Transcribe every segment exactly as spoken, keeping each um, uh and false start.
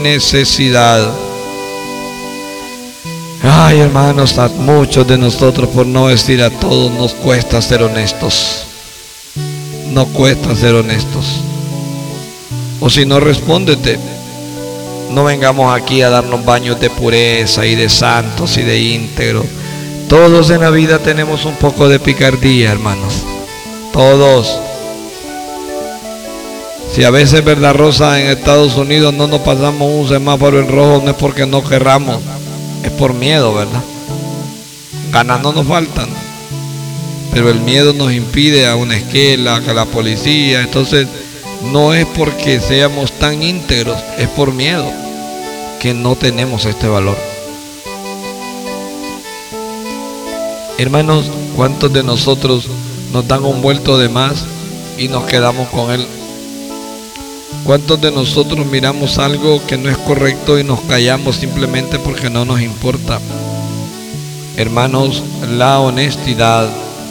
necesidad. Ay, hermanos, a muchos de nosotros, por no decir a todos, nos cuesta ser honestos. No cuesta ser honestos. O si no, respóndete. No vengamos aquí a darnos baños de pureza y de santos y de íntegros. Todos en la vida tenemos un poco de picardía, hermanos. Todos. Si a veces, verdad, Rosa, en Estados Unidos no nos pasamos un semáforo en rojo, no es porque no querramos, es por miedo, ¿verdad? Ganas no nos faltan, pero el miedo nos impide a una esquela, a la policía. Entonces no es porque seamos tan íntegros, es por miedo que no tenemos este valor. Hermanos, ¿cuántos de nosotros nos dan un vuelto de más y nos quedamos con él? ¿Cuántos de nosotros miramos algo que no es correcto y nos callamos simplemente porque no nos importa? Hermanos, la honestidad,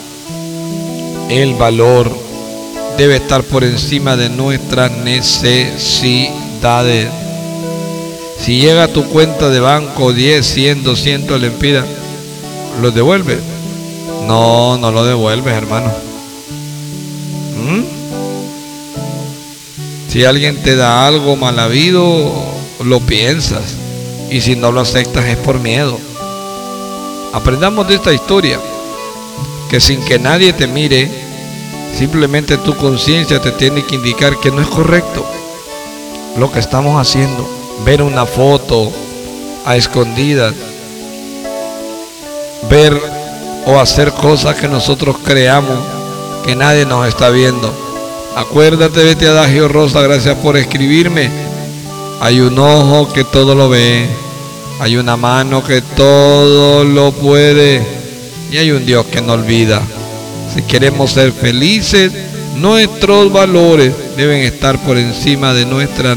el valor debe estar por encima de nuestras necesidades. Si llega a tu cuenta de banco diez, cien, doscientos lempiras, ¿los devuelves? No, no lo devuelves, hermano. ¿Mm? Si alguien te da algo mal habido, lo piensas. Y si no lo aceptas es por miedo. Aprendamos de esta historia, que sin que nadie te mire, simplemente tu conciencia te tiene que indicar que no es correcto lo que estamos haciendo. Ver una foto a escondidas, ver o hacer cosas que nosotros creamos que nadie nos está viendo. Acuérdate de este adagio, Rosa, gracias por escribirme. Hay un ojo que todo lo ve, hay una mano que todo lo puede, y hay un Dios que no olvida. Si queremos ser felices, nuestros valores deben estar por encima de nuestras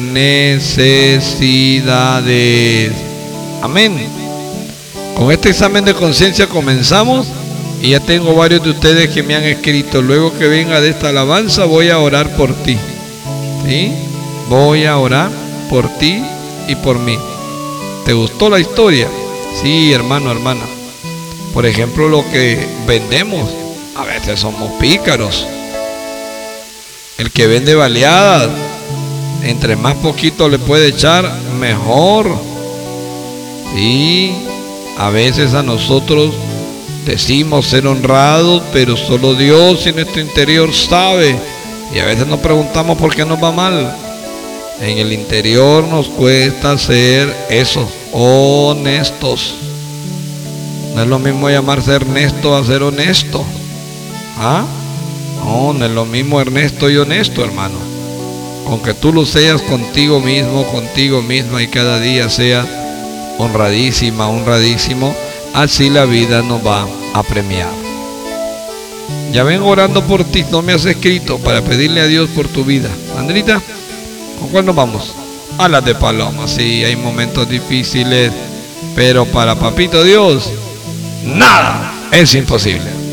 necesidades. Amén. Con este examen de conciencia comenzamos. Y ya tengo varios de ustedes que me han escrito: luego que venga de esta alabanza voy a orar por ti. ¿Sí? Voy a orar por ti y por mí. ¿Te gustó la historia? Sí, hermano, hermana. Por ejemplo, lo que vendemos, a veces somos pícaros. El que vende baleadas, entre más poquito le puede echar, mejor. Sí, a veces a nosotros decimos ser honrados, pero solo Dios en nuestro interior sabe. Y a veces nos preguntamos por qué nos va mal. En el interior nos cuesta ser eso, honestos. No es lo mismo llamarse Ernesto a ser honesto. ¿Ah? No, no es lo mismo Ernesto y honesto, hermano. Con que tú lo seas contigo mismo, contigo misma, y cada día seas honradísima, honradísimo, así la vida nos va a premiar. Ya vengo orando por ti, no me has escrito para pedirle a Dios por tu vida. Andrita, ¿con cuál nos vamos? A las de Paloma. Sí, hay momentos difíciles, pero para Papito Dios, nada es imposible.